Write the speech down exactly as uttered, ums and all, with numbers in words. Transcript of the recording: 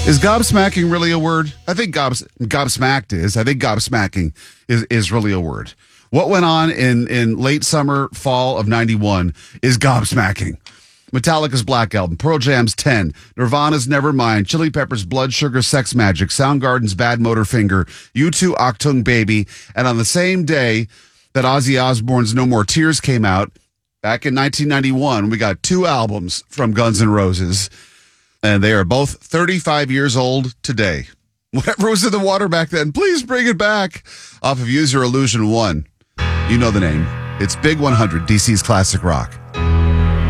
Is gobsmacking really a word? I think gobs, gobsmacked is. I think gobsmacking is, is really a word. What went on in, in late summer, fall of ninety-one is gobsmacking. Metallica's Black Album, Pearl Jam's ten, Nirvana's Nevermind, Chili Peppers' Blood Sugar Sex Magic, Soundgarden's Bad Motor Finger, U two Achtung Baby, and on the same day that Ozzy Osbourne's No More Tears came out, back in nineteen ninety-one, we got two albums from Guns N' Roses, and they are both thirty-five years old today. Whatever was in the water back then, please bring it back. Off of Use Your Illusion one. You know the name. It's Big one hundred, D C's classic rock.